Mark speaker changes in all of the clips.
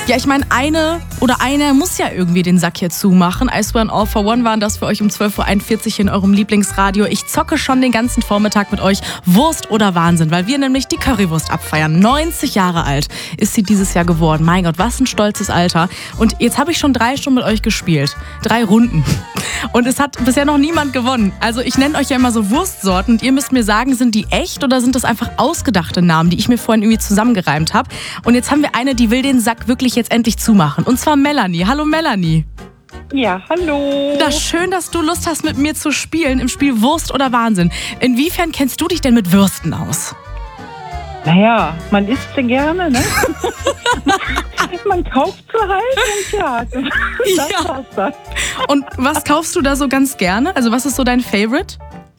Speaker 1: Ja, ich meine, einer muss ja irgendwie den Sack hier zumachen. I Swear and All for One waren das für euch um 12.41 Uhr in eurem Lieblingsradio. Ich zocke schon den ganzen Vormittag mit euch Wurst oder Wahnsinn, weil wir nämlich die Currywurst abfeiern. 90 Jahre alt ist sie dieses Jahr geworden. Mein Gott, was ein stolzes Alter. Und jetzt habe ich schon 3 Stunden mit euch gespielt. 3 Runden. Und es hat bisher noch niemand gewonnen. Also ich nenne euch ja immer so Wurstsorten und ihr müsst mir sagen, sind die echt oder sind das einfach ausgedachte Namen, die ich mir vorhin irgendwie zusammengereimt habe. Und jetzt haben wir eine, die will den Sack wirklich jetzt endlich zumachen. Und zwar Melanie. Hallo Melanie.
Speaker 2: Ja, hallo.
Speaker 1: Schön, dass du Lust hast, mit mir zu spielen im Spiel Wurst oder Wahnsinn. Inwiefern kennst du dich denn mit Würsten aus?
Speaker 2: Naja, man isst sie gerne, ne? Man kauft sie halt und das war's dann.
Speaker 1: Und was kaufst du da so ganz gerne? Also was ist so dein Favorite?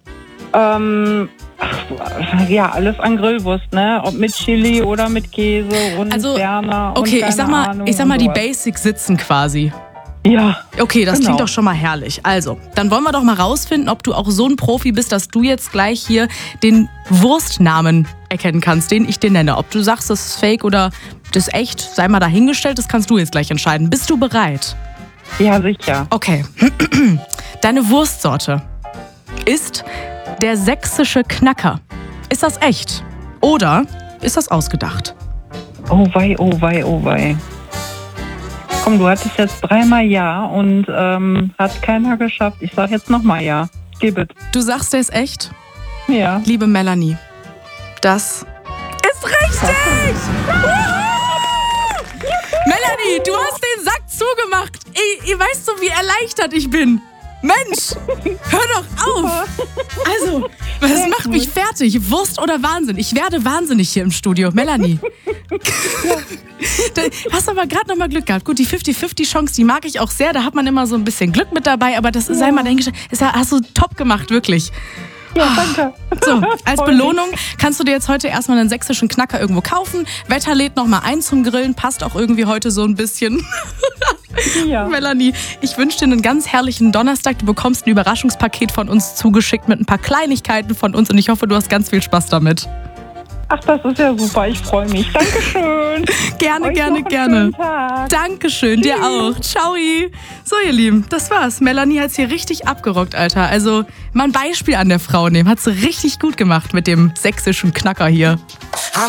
Speaker 2: Ja, alles an Grillwurst, ne? Ob mit Chili oder mit Käse und Berner.
Speaker 1: Okay,
Speaker 2: und
Speaker 1: ich sag mal die Basics sitzen quasi.
Speaker 2: Ja.
Speaker 1: Okay, das
Speaker 2: genau.
Speaker 1: klingt doch schon mal herrlich. Also, dann wollen wir doch mal rausfinden, ob du auch so ein Profi bist, dass du jetzt gleich hier den Wurstnamen erkennen kannst, den ich dir nenne. Ob du sagst, das ist fake oder das ist echt, sei mal dahingestellt, das kannst du jetzt gleich entscheiden. Bist du bereit?
Speaker 2: Ja, sicher.
Speaker 1: Okay. Deine Wurstsorte ist der sächsische Knacker. Ist das echt? Oder ist das ausgedacht?
Speaker 2: Oh wei, oh wei, oh wei. Komm, du hattest jetzt 3-mal Ja und hat keiner geschafft. Ich sag jetzt nochmal Ja. Gib es.
Speaker 1: Du sagst, der ist echt?
Speaker 2: Ja.
Speaker 1: Liebe Melanie, das ist richtig! Melanie, du hast den Sack zugemacht. Ihr weißt so, wie erleichtert ich bin. Mensch, hör doch auf! Also, das macht mich fertig. Wurst oder Wahnsinn? Ich werde wahnsinnig hier im Studio. Melanie. Du hast aber gerade noch mal Glück gehabt. Gut, die 50-50-Chance, die mag ich auch sehr. Da hat man immer so ein bisschen Glück mit dabei. Aber das sei mal dahingestellt. Hast du top gemacht, wirklich.
Speaker 2: Ja, danke.
Speaker 1: So, als Belohnung kannst du dir jetzt heute erstmal einen sächsischen Knacker irgendwo kaufen. Wetter lädt noch mal ein zum Grillen. Passt auch irgendwie heute so ein bisschen.
Speaker 2: Ja.
Speaker 1: Melanie, ich wünsche dir einen ganz herrlichen Donnerstag. Du bekommst ein Überraschungspaket von uns zugeschickt mit ein paar Kleinigkeiten von uns und ich hoffe, du hast ganz viel Spaß damit.
Speaker 2: Ach, das ist ja super. Ich freue mich. Dankeschön.
Speaker 1: Gerne,
Speaker 2: Euch
Speaker 1: gerne,
Speaker 2: noch einen
Speaker 1: gerne.
Speaker 2: schönen Tag.
Speaker 1: Dankeschön, dir auch. Ciao. So, ihr Lieben, das war's. Melanie hat's hier richtig abgerockt, Alter. Also, mal ein Beispiel an der Frau nehmen. Hat sie richtig gut gemacht mit dem sächsischen Knacker hier.